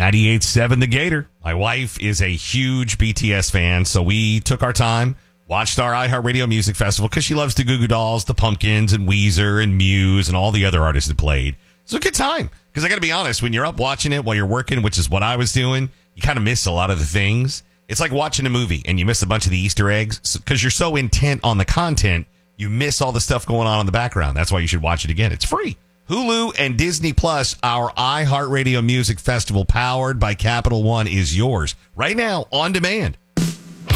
98.7 The Gator. My wife is a huge BTS fan, so we took our time, watched our iHeartRadio Music Festival because she loves the Goo Goo Dolls, the Pumpkins, and Weezer, and Muse, and all the other artists that played. So a good time. Because I got to be honest, when you're up watching it while you're working, which is what I was doing, you kind of miss a lot of the things. It's like watching a movie and you miss a bunch of the Easter eggs because you're so intent on the content, you miss all the stuff going on in the background. That's why you should watch it again. It's free. Hulu and Disney Plus, our iHeartRadio Music Festival powered by Capital One is yours right now on demand.